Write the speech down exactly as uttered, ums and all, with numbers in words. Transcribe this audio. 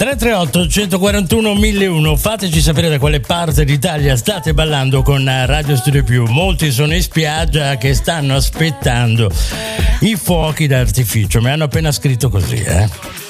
tre tre otto uno quattro uno mille uno, fateci sapere da quale parte d'Italia state ballando con Radio Studio Più. Molti sono in spiaggia che stanno aspettando i fuochi d'artificio, mi hanno appena scritto così, eh.